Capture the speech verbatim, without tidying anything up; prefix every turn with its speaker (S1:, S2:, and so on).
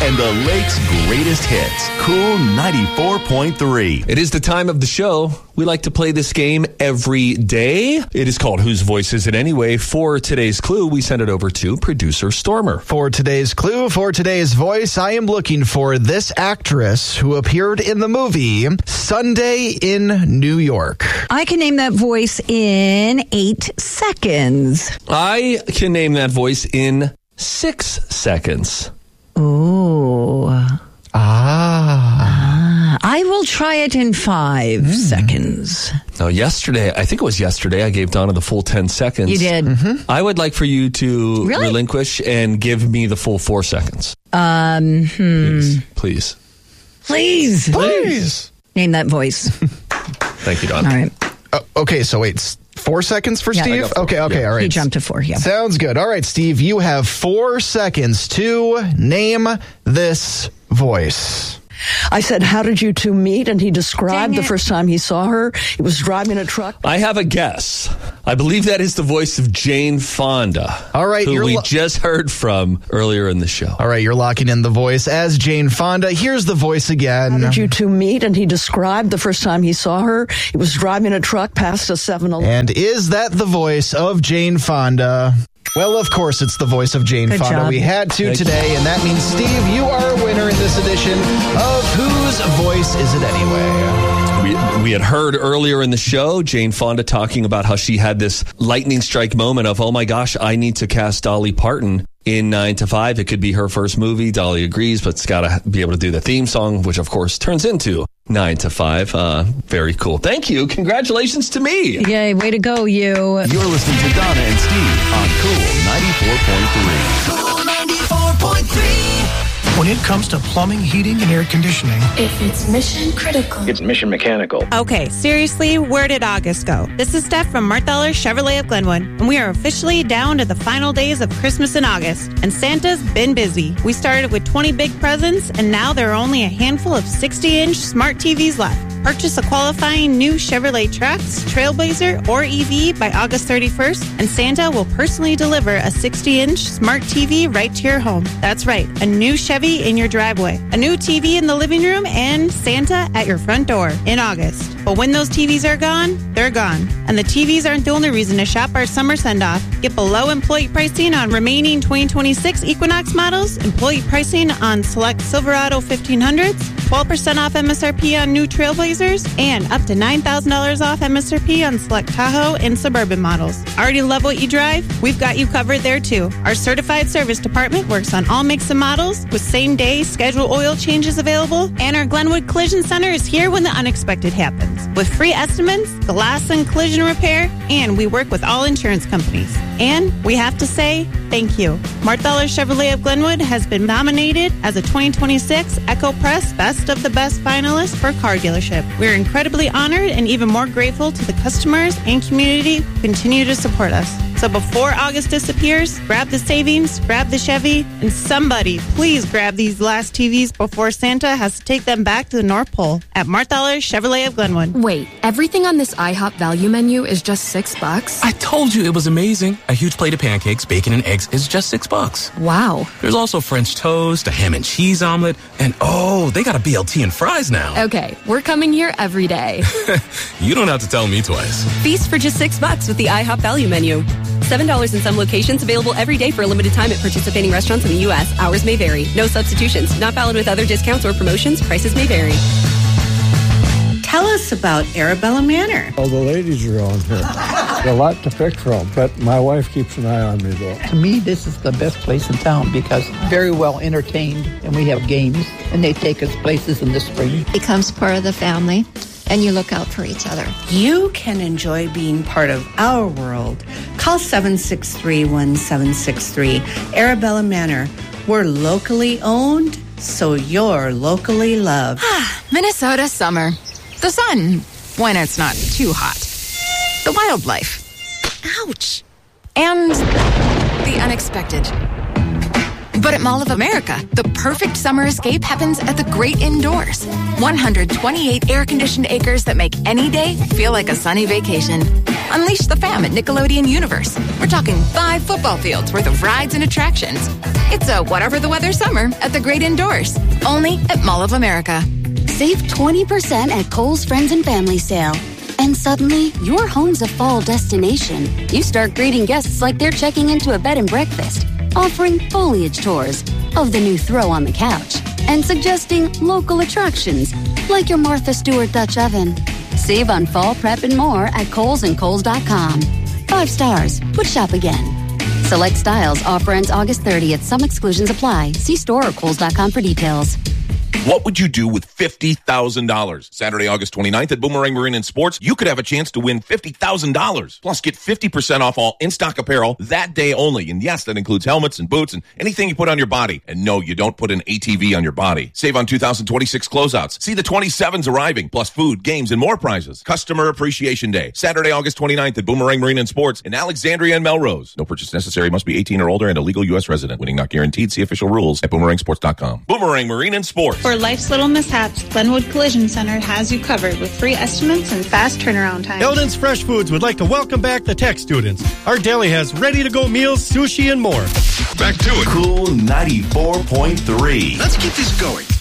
S1: and the Lake's greatest hits. Cool ninety-four point three.
S2: It is the time of the show. We like to play this game every day. It is called Whose Voice Is It Anyway? For today's clue, we send it over to producer Stormer.
S3: For today's clue, for today's voice, I am looking for this actress who appeared in the movie Sunday in New York.
S4: I can name that voice in eight seconds.
S2: I can name that voice in six seconds.
S4: Ooh.
S3: Ah.
S4: ah. I will try it in five mm. seconds.
S2: Now, yesterday, I think it was yesterday, I gave Donna the full ten seconds.
S4: You did.
S2: Mm-hmm. I would like for you to
S4: really?
S2: relinquish and give me the full four seconds.
S4: Um, hmm.
S2: Please. Please.
S4: Please.
S3: Please.
S4: Name that voice.
S2: Thank you, Donna.
S4: All right.
S3: Uh, okay, so wait, four seconds for
S4: yeah,
S3: Steve?
S2: Four.
S3: Okay, okay,
S2: yeah.
S3: all right.
S4: He jumped to four, yeah.
S3: Sounds good. All right, Steve, you have four seconds to name this voice.
S5: I said, how did you two meet? And he described the first time he saw her. He was driving a truck.
S2: I have a guess. I believe that is the voice of Jane Fonda.
S3: All right.
S2: Who
S3: you're
S2: we
S3: lo-
S2: just heard from earlier in the show.
S3: All right, you're locking in the voice as Jane Fonda. Here's the voice again.
S5: How did you two meet? And he described the first time he saw her. He was driving a truck past a seven eleven.
S3: And is that the voice of Jane Fonda? Well, of course, it's the voice of Jane
S4: Good
S3: Fonda.
S4: job.
S3: We had to
S2: Thank
S3: today,
S2: you.
S3: and that means, Steve, you are a winner in this edition of Whose Voice Is It Anyway?
S2: We, we had heard earlier in the show Jane Fonda talking about how she had this lightning strike moment of, oh my gosh, I need to cast Dolly Parton in nine to five. It could be her first movie. Dolly agrees, but it's got to be able to do the theme song, which of course turns into nine to five. Uh, very cool. Thank you. Congratulations to me.
S4: Yay, way to go, you.
S1: You're listening to Donna and Steve on Cool ninety-four point three.
S6: Cool ninety-four point three.
S7: When it comes to plumbing, heating, and air conditioning,
S8: if it's mission critical,
S9: it's mission mechanical.
S10: Okay, seriously, where did August go? This is Steph from Marthaler Chevrolet of Glenwood, and we are officially down to the final days of Christmas in August, and Santa's been busy. We started with twenty big presents, and now there are only a handful of sixty-inch smart T Vs left. Purchase a qualifying new Chevrolet Trax, Trailblazer, or E V by August thirty-first, and Santa will personally deliver a sixty-inch smart T V right to your home. That's right, a new Chevy in your driveway, a new T V in the living room, and Santa at your front door in August. But when those T Vs are gone, they're gone. And the T Vs aren't the only reason to shop our summer send-off. Get below employee pricing on remaining twenty twenty-six Equinox models, employee pricing on select Silverado fifteen hundreds, twelve percent off M S R P on new Trailblazers, and up to nine thousand dollars off M S R P on select Tahoe and Suburban models. Already love what you drive? We've got you covered there too. Our certified service department works on all makes and models with same-day scheduled oil changes available, and our Glenwood Collision Center is here when the unexpected happens. With free estimates, glass and collision repair, and we work with all insurance companies. And we have to say thank you. Marthaler Chevrolet of Glenwood has been nominated as a twenty twenty-six Echo Press Best of the Best finalist for car dealership. We're incredibly honored and even more grateful to the customers and community who continue to support us. So before August disappears, grab the savings, grab the Chevy, and somebody please grab these last T Vs before Santa has to take them back to the North Pole at Marthaler Chevrolet of Glenwood.
S8: Wait, everything on this IHOP value menu is just six bucks?
S11: I told you it was amazing. A huge plate of pancakes, bacon, and eggs is just six bucks.
S8: Wow.
S11: There's also French toast, a ham and cheese omelet, and oh, they got a B L T and fries now.
S8: Okay, we're coming here every day.
S11: You don't have to tell me twice.
S12: Feast for just six bucks with the IHOP value menu. seven dollars in some locations, available every day for a limited time at participating restaurants in the U S. Hours may vary. No substitutions. Not valid with other discounts or promotions. Prices may vary.
S13: Tell us about Arabella Manor.
S14: All the ladies are on here. A lot to pick from, but my wife keeps an eye on me, though.
S15: To me, this is the best place in town because very well entertained, and we have games, and they take us places in the spring.
S16: Becomes part of the family, and you look out for each other.
S13: You can enjoy being part of our world. Call seven six three, one seven six three. Arabella Manor. We're locally owned, so you're locally loved.
S17: Minnesota summer. The sun, when it's not too hot. The wildlife. Ouch. And the unexpected. But at Mall of America, the perfect summer escape happens at the great indoors. one hundred twenty-eight air-conditioned acres that make any day feel like a sunny vacation. Unleash the fam at Nickelodeon Universe. We're talking five football fields worth of rides and attractions. It's a whatever the weather summer at the Great Indoors, only at Mall of America.
S9: Save twenty percent at Kohl's Friends and Family Sale. And suddenly, your home's a fall destination. You start greeting guests like they're checking into a bed and breakfast, offering foliage tours of the new throw on the couch, and suggesting local attractions like your Martha Stewart Dutch oven. Save on fall prep and more at Kohl's and Kohl's dot com. Five stars. Would shop again. Select styles. Offer ends August thirtieth. Some exclusions apply. See store or Kohl's dot com for details.
S18: What would you do with fifty thousand dollars? Saturday, August twenty-ninth at Boomerang Marine and Sports, you could have a chance to win fifty thousand dollars. Plus, get fifty percent off all in-stock apparel that day only. And yes, that includes helmets and boots and anything you put on your body. And no, you don't put an A T V on your body. Save on two thousand twenty-six closeouts. See the twenty-sevens arriving, plus food, games, and more prizes. Customer Appreciation Day, Saturday, August twenty-ninth at Boomerang Marine and Sports in Alexandria and Melrose. No purchase necessary. Must be eighteen or older and a legal U S resident. Winning not guaranteed. See official rules at boomerang sports dot com. Boomerang Marine and Sports.
S19: For life's little mishaps, Glenwood Collision Center has you covered with free estimates and fast turnaround time.
S20: Eldon's Fresh Foods would like to welcome back the tech students. Our deli has ready-to-go meals, sushi, and more.
S1: Back to it. Cool ninety-four point three.
S21: Let's keep this going.